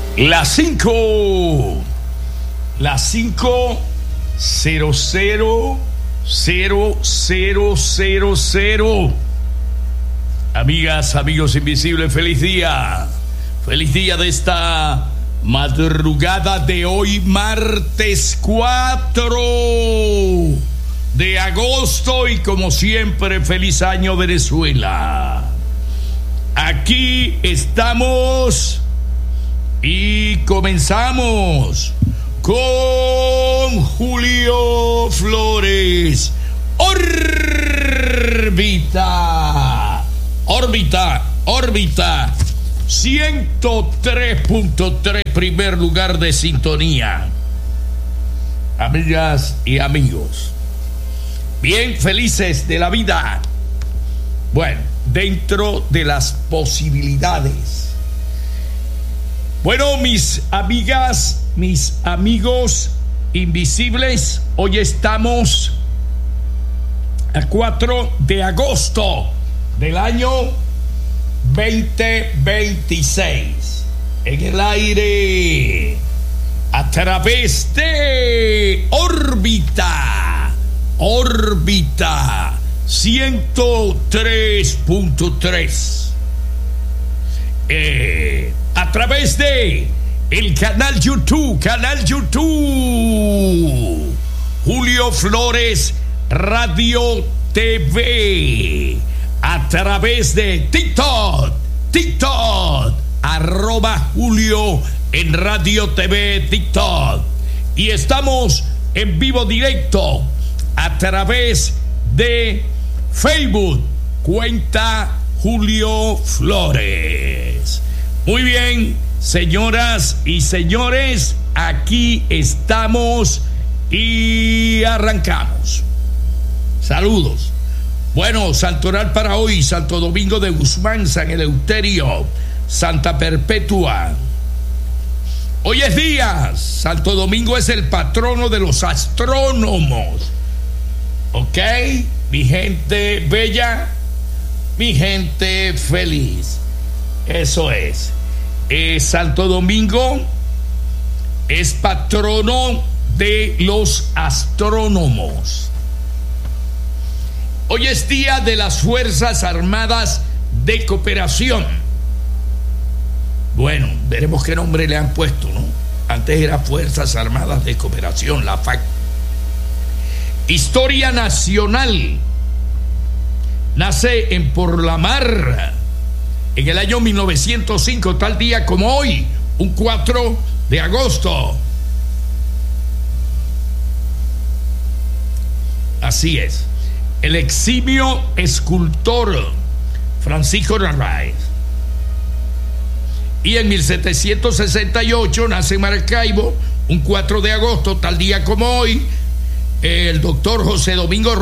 Las 5. Las 5:00:00:00. Amigas, amigos invisibles, feliz día. Feliz día de esta madrugada de hoy, martes 4 de agosto. Y como siempre, feliz año Venezuela. Aquí estamos y comenzamos con Julio Flores. Órbita 103.3, primer lugar de sintonía. Amigas y amigos, bien felices de la vida. Bueno, dentro de las posibilidades. Bueno, mis amigas, mis amigos invisibles, hoy estamos a 4 de agosto del año 2026. En el aire, a través de órbita 103.3, a través de el canal YouTube Julio Flores Radio TV, a través de TikTok @Julio en Radio TV TikTok, y estamos en vivo directo a través de Facebook, cuenta Julio Flores. Muy bien, señoras y señores, aquí estamos y arrancamos. Saludos. Bueno, santoral para hoy: Santo Domingo de Guzmán, San Eleuterio, Santa Perpetua. Hoy es día. Santo Domingo es el patrono de los astrónomos. ¿Ok? Mi gente bella, mi gente feliz. Eso es. Santo Domingo es patrono de los astrónomos. Hoy es día de las Fuerzas Armadas de Cooperación. Bueno, veremos qué nombre le han puesto, ¿no? Antes era Fuerzas Armadas de Cooperación, la FAC. Historia nacional. Nace en Porlamar en el año 1905, tal día como hoy, un 4 de agosto. Así es. El eximio escultor Francisco Narváez. Y en 1768 nace en Maracaibo, un 4 de agosto, tal día como hoy, el doctor José Domingo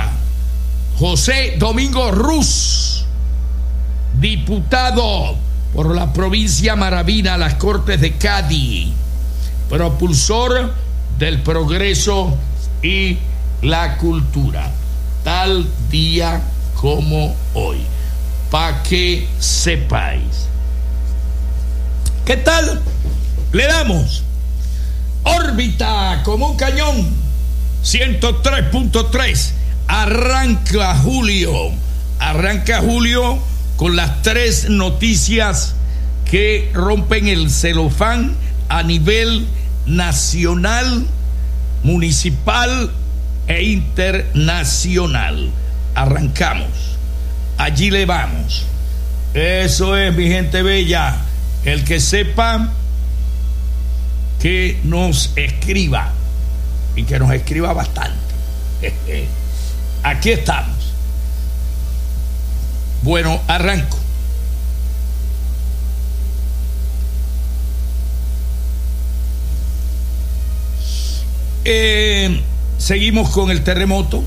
Ruz, diputado por la provincia Maravina a las Cortes de Cádiz, propulsor del progreso y la cultura, tal día como hoy, para que sepáis. ¿Qué tal? Le damos órbita como un cañón, 103.3. Arranca Julio con las 3 noticias que rompen el celofán a nivel nacional, municipal e internacional. Arrancamos. Allí le vamos. Eso es, mi gente bella. El que sepa, que nos escriba, y que nos escriba bastante. Aquí estamos. Bueno, arranco. Seguimos con el terremoto.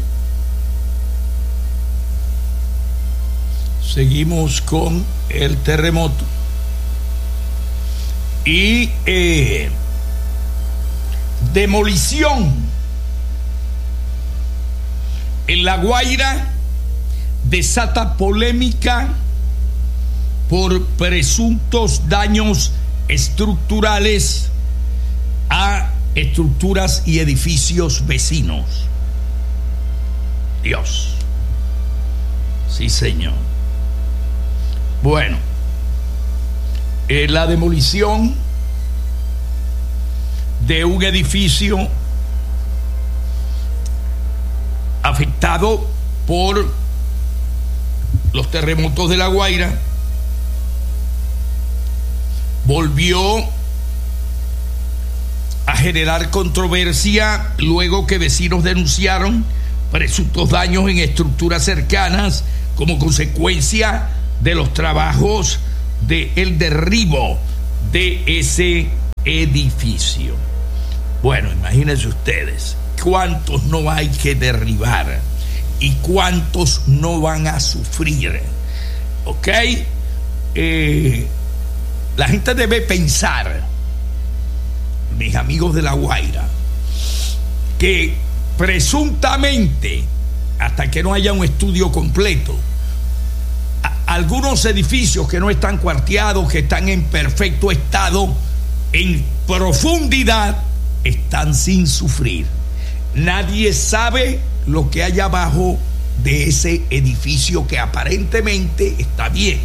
Y demolición en La Guaira desata polémica por presuntos daños estructurales a estructuras y edificios vecinos. Dios. Sí, señor. Bueno, la demolición de un edificio afectado por los terremotos de La Guaira volvió a generar controversia luego que vecinos denunciaron presuntos daños en estructuras cercanas como consecuencia de los trabajos del derribo de ese edificio. Bueno, imagínense ustedes cuántos no hay que derribar y cuántos no van a sufrir. ¿Ok? La gente debe pensar, mis amigos de La Guaira, que presuntamente, hasta que no haya un estudio completo, algunos edificios que no están cuarteados, que están en perfecto estado, en profundidad, están sin sufrir. Nadie sabe lo que hay abajo de ese edificio que aparentemente está bien.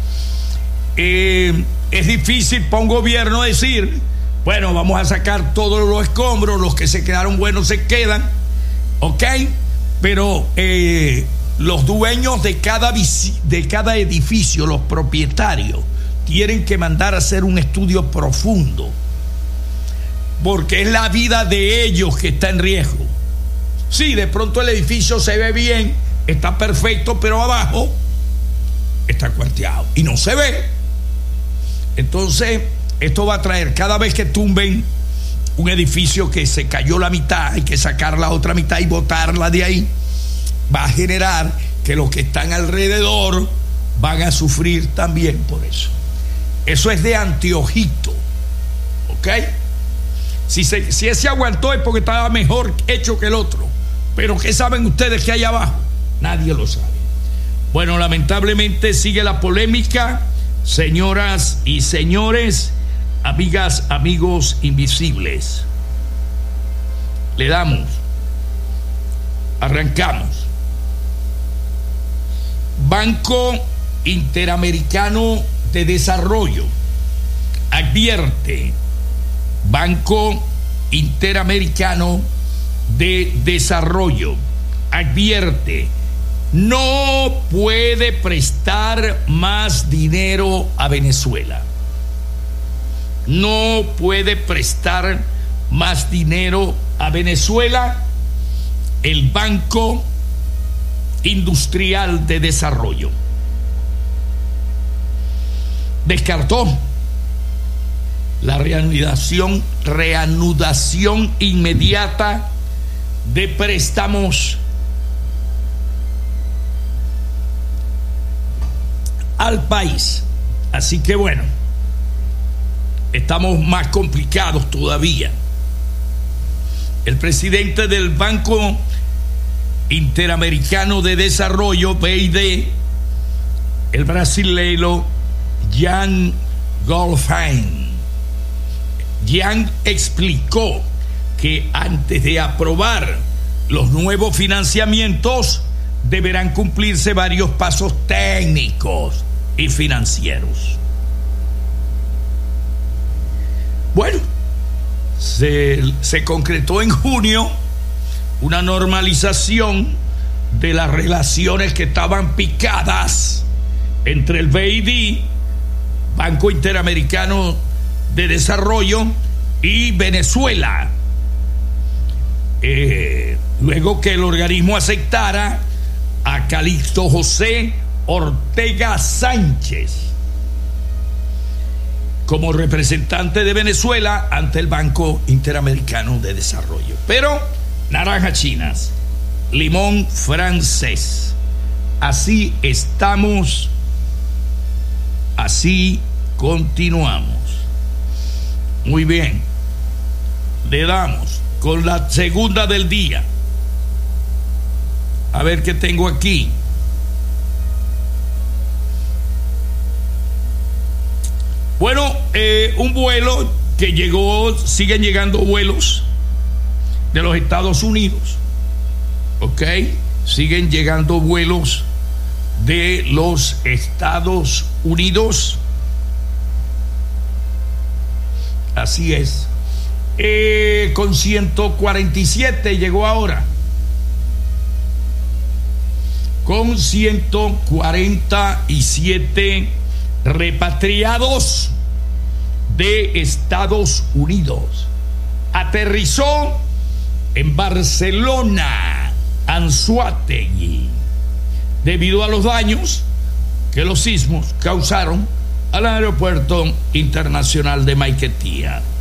Es difícil para un gobierno decir, bueno, vamos a sacar todos los escombros, los que se quedaron buenos se quedan, ¿ok? Pero los dueños de cada edificio, los propietarios, tienen que mandar a hacer un estudio profundo, porque es la vida de ellos que está en riesgo. Sí, de pronto el edificio se ve bien, está perfecto, pero abajo está cuarteado y no se ve. Entonces, esto va a traer, cada vez que tumben un edificio que se cayó la mitad, hay que sacar la otra mitad y botarla de ahí, va a generar que los que están alrededor van a sufrir también por eso. Eso es de anteojito, ¿ok? Si ese aguantó es porque estaba mejor hecho que el otro. Pero ¿qué saben ustedes que hay abajo? Nadie lo sabe. Bueno, lamentablemente sigue la polémica, señoras y señores, amigas, amigos invisibles. Le damos, arrancamos. Banco Interamericano de Desarrollo advierte, Banco Interamericano de Desarrollo advierte, no puede prestar más dinero a Venezuela. No puede prestar más dinero a Venezuela el Banco Industrial de Desarrollo. Descartó la reanudación inmediata de préstamos al país. Así que bueno, estamos más complicados todavía. El presidente del Banco Interamericano de Desarrollo, BID, el brasileño Jan Goldfein, explicó que antes de aprobar los nuevos financiamientos deberán cumplirse varios pasos técnicos y financieros. Bueno, se concretó en junio una normalización de las relaciones que estaban picadas entre el BID, Banco Interamericano de Desarrollo, y Venezuela, luego que el organismo aceptara a Calixto José Ortega Sánchez como representante de Venezuela ante el Banco Interamericano de Desarrollo. Pero naranjas chinas, limón francés, así estamos, así continuamos. Muy bien, le damos con la segunda del día. A ver qué tengo aquí. Bueno, un vuelo que llegó, siguen llegando vuelos de los Estados Unidos, ¿ok? Siguen llegando vuelos de los Estados Unidos. Así es. Con 147 llegó ahora. Con 147 repatriados de Estados Unidos. Aterrizó en Barcelona, Anzoátegui, debido a los daños que los sismos causaron al aeropuerto internacional de Maiquetía.